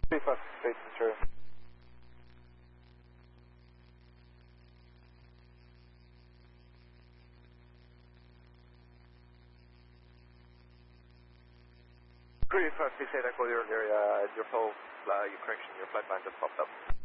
35 feet, true. Pretty fast, they said I called you earlier, your flight plan just popped up.